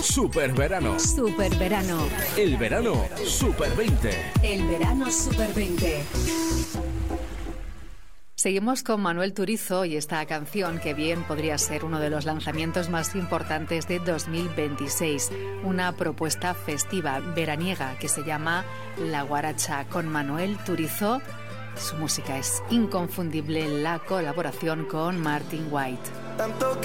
Super verano. Super verano. El verano Super 20. El verano Super 20. Seguimos con Manuel Turizo y esta canción que bien podría ser uno de los lanzamientos más importantes de 2026. Una propuesta festiva, veraniega, que se llama La Guaracha con Manuel Turizo. Su música es inconfundible, la colaboración con Martin White.